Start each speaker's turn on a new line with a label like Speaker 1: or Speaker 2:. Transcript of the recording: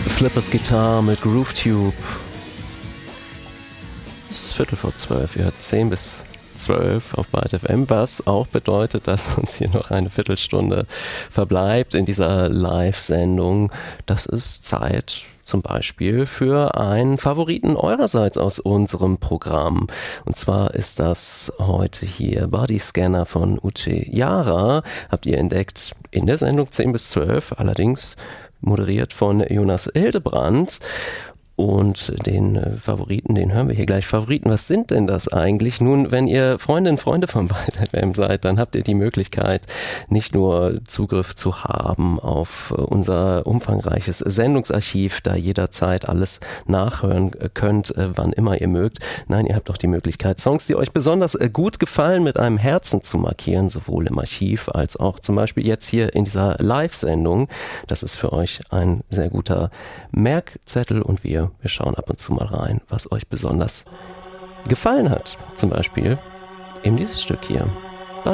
Speaker 1: Flippers Guitar mit GrooveTube. Es ist 11:45, ihr hört 10 bis 12 auf Byte FM, was auch bedeutet, dass uns hier noch eine Viertelstunde verbleibt in dieser Live-Sendung. Das ist Zeit zum Beispiel für einen Favoriten eurerseits aus unserem Programm. Und zwar ist das heute hier Bodyscanner von Uche Yara. Habt ihr entdeckt in der Sendung 10 bis 12, allerdings moderiert von Jonas Hildebrand. Und den Favoriten, den hören wir hier gleich. Favoriten, was sind denn das eigentlich? Nun, wenn ihr Freundinnen und Freunde von Byte FM seid, dann habt ihr die Möglichkeit, nicht nur Zugriff zu haben auf unser umfangreiches Sendungsarchiv, da jederzeit alles nachhören könnt, wann immer ihr mögt. Nein, ihr habt auch die Möglichkeit, Songs, die euch besonders gut gefallen, mit einem Herzen zu markieren, sowohl im Archiv als auch zum Beispiel jetzt hier in dieser Live-Sendung. Das ist für euch ein sehr guter Merkzettel und wir schauen ab und zu mal rein, was euch besonders gefallen hat. Zum Beispiel eben dieses Stück hier.